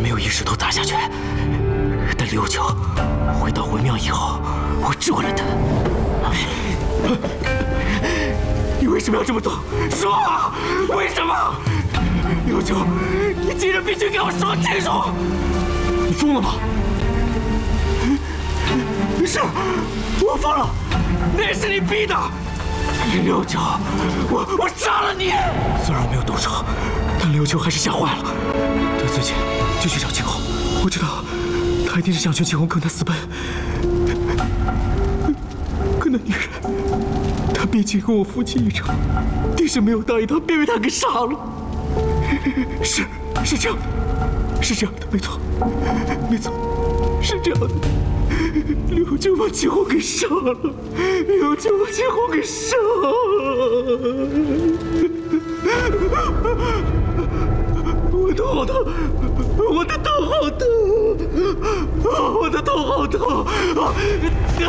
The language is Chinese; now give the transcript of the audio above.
没有一石头砸下去。但刘九回到文庙以后，我治过了他。你为什么要这么做？说啊，为什么？刘九，你今日必须给我说清楚！你疯了吗？是，我疯了，那也是你逼的。刘九，我杀了你！虽然我没有动手，但刘九还是吓坏了。他最近就去找秦红，我知道他一定是想劝秦红跟他私奔。可那女人，她毕竟跟我父亲一场，定是没有答应他，便被他给杀了。是这样的，是这样的，没错，是这样的。刘九把秦红给杀了，刘九把秦红给杀了。我头好疼，我的头好疼，我的头好疼。